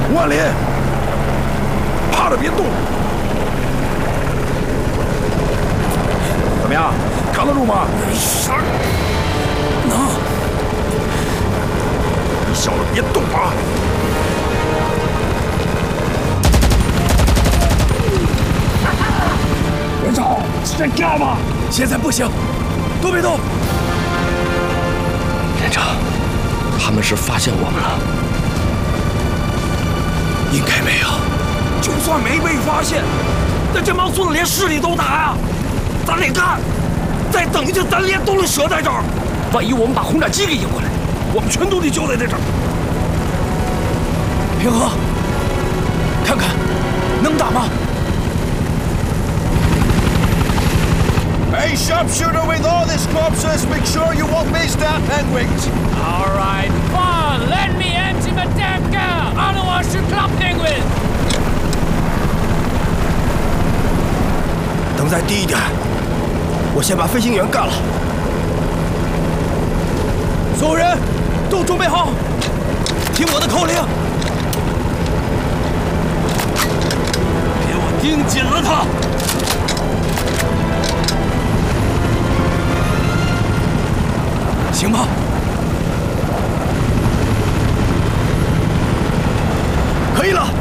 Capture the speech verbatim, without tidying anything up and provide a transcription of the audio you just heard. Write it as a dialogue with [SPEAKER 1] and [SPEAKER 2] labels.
[SPEAKER 1] 万林，趴着别动。怎么样，扛得住吗？
[SPEAKER 2] 没事儿，能。
[SPEAKER 1] 你小子别动啊！
[SPEAKER 2] 连长，在干嘛？现在不行，都别动。
[SPEAKER 3] 连长，他们是发现我们了？
[SPEAKER 2] 应该没有。
[SPEAKER 1] 就算没被发现，那这帮孙子连市里都打呀！咱得干，再等下去咱连都得折在这儿。万一我们把轰炸机给引过来，我们全都得交代在这儿。
[SPEAKER 2] 平和，看看能打吗？
[SPEAKER 4] Hey, sharpshooter with all these corpses, make sure you won't miss that penguins.
[SPEAKER 5] All right, fine. Let me empty my tanker. I don't want to club penguin.
[SPEAKER 2] 等再低一点，我先把飞行员干了。所有人都准备好，听我的口令。
[SPEAKER 1] 给我盯紧了他！
[SPEAKER 2] 行吧，可以了。